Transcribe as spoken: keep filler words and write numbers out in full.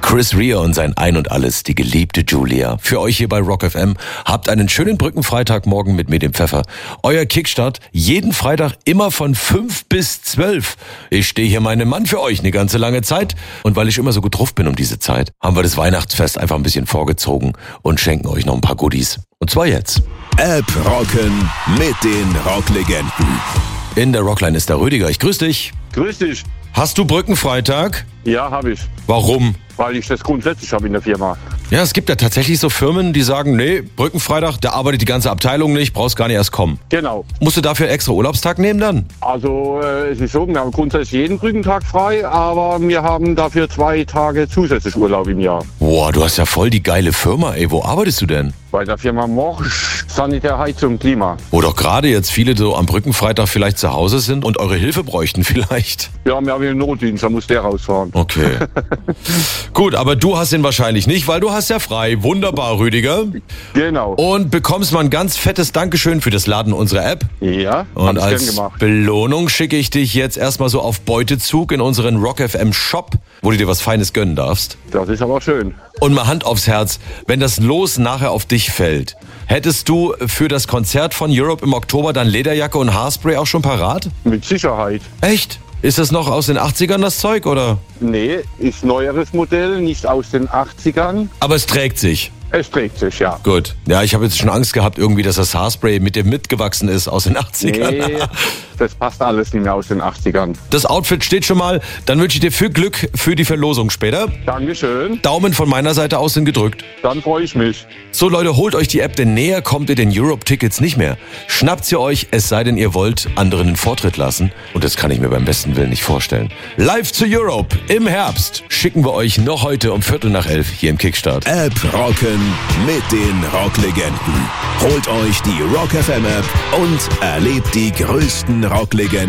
Chris Rea und sein Ein und Alles, die geliebte Julia. Für euch hier bei Rock F M. Habt einen schönen Brückenfreitagmorgen mit mir, dem Pfeffer. Euer Kickstart jeden Freitag immer von fünf bis zwölf. Ich stehe hier meinem Mann für euch eine ganze lange Zeit. Und weil ich immer so gut drauf bin um diese Zeit, haben wir das Weihnachtsfest einfach ein bisschen vorgezogen und schenken euch noch ein paar Goodies. Und zwar jetzt. App rocken mit den Rocklegenden. In der Rockline ist der Rüdiger. Ich grüße dich. Grüß dich. Hast du Brückenfreitag? Ja, habe ich. Warum? Weil ich das grundsätzlich habe in der Firma. Ja, es gibt ja tatsächlich so Firmen, die sagen, nee, Brückenfreitag, da arbeitet die ganze Abteilung nicht, brauchst gar nicht erst kommen. Genau. Musst du dafür einen extra Urlaubstag nehmen dann? Also äh, es ist so, wir haben grundsätzlich jeden Brückentag frei, aber wir haben dafür zwei Tage zusätzlich Urlaub im Jahr. Boah, du hast ja voll die geile Firma, ey. Wo arbeitest du denn? Bei der Firma Morsch, Sanitär, Heizung, Klima. Wo doch gerade jetzt viele so am Brückenfreitag vielleicht zu Hause sind und eure Hilfe bräuchten vielleicht. Ja, wir haben hier einen Notdienst, da muss der rausfahren. Okay. Gut, aber du hast ihn wahrscheinlich nicht, weil du hast ja frei. Wunderbar, Rüdiger. Genau. Und bekommst mal ein ganz fettes Dankeschön für das Laden unserer App. Ja, Und hab ich als gern gemacht. Belohnung schicke ich dich jetzt erstmal so auf Beutezug in unseren Rock F M Shop, wo du dir was Feines gönnen darfst. Das ist aber schön. Und mal Hand aufs Herz, wenn das Los nachher auf dich fällt, hättest du für das Konzert von Europe im Oktober dann Lederjacke und Haarspray auch schon parat? Mit Sicherheit. Echt? Ist das noch aus den achtzigern das Zeug, oder? Nee, ist neueres Modell, nicht aus den achtzigern. Aber es trägt sich. Es trägt sich, ja. Gut. Ja, ich habe jetzt schon Angst gehabt, irgendwie, dass das Haarspray mit dir mitgewachsen ist aus den achtzigern. Nee, das passt alles nicht mehr aus den achtzigern. Das Outfit steht schon mal. Dann wünsche ich dir viel Glück für die Verlosung später. Dankeschön. Daumen von meiner Seite aus sind gedrückt. Dann freue ich mich. So Leute, holt euch die App, denn näher kommt ihr den Europe-Tickets nicht mehr. Schnappt sie euch, es sei denn, ihr wollt anderen den Vortritt lassen. Und das kann ich mir beim besten Willen nicht vorstellen. Live zu Europe im Herbst schicken wir euch noch heute um Viertel nach elf hier im Kickstart. App rocken mit den Rocklegenden. Holt euch die Rock F M App und erlebt die größten Rocklegenden